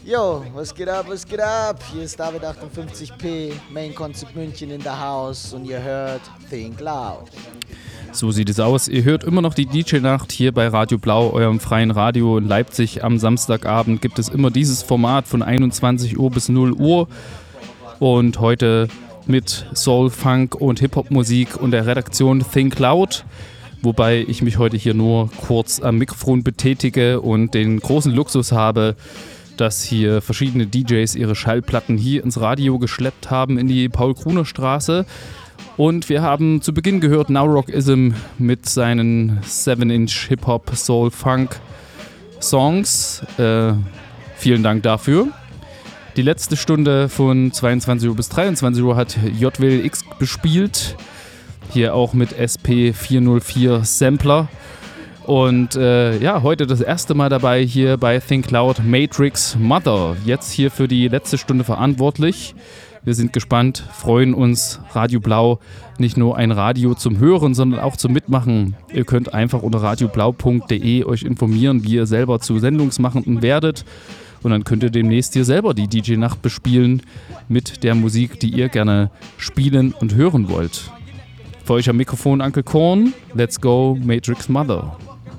Yo, was geht ab, was geht ab? Hier ist David 58P, Main Concept München in der House und ihr hört Think Loud. So sieht es aus. Ihr hört immer noch die DJ-Nacht hier bei Radio Blau, eurem freien Radio in Leipzig. Am Samstagabend gibt es immer dieses Format von 21 Uhr bis 0 Uhr. Und heute mit Soul, Funk und Hip-Hop-Musik und der Redaktion Think Loud. Wobei ich mich heute hier nur kurz am Mikrofon betätige und den großen Luxus habe, dass hier verschiedene DJs ihre Schallplatten hier ins Radio geschleppt haben in die Paul-Kruner-Straße. Und wir haben zu Beginn gehört Now Rockism mit seinen 7-Inch Hip-Hop, Soul, Funk Songs. Vielen Dank dafür. Die letzte Stunde von 22 Uhr bis 23 Uhr hat JWLX bespielt. Hier auch mit SP404 Sampler. Und heute das erste Mal dabei hier bei Think Loud Matrix Mother. Jetzt hier für die letzte Stunde verantwortlich. Wir sind gespannt, freuen uns. Radio Blau, nicht nur ein Radio zum Hören, sondern auch zum Mitmachen. Ihr könnt einfach unter radioblau.de euch informieren, wie ihr selber zu Sendungsmachenden werdet. Und dann könnt ihr demnächst hier selber die DJ-Nacht bespielen mit der Musik, die ihr gerne spielen und hören wollt. Für euch am Mikrofon Uncle Korn. Let's go, Matrix Mother.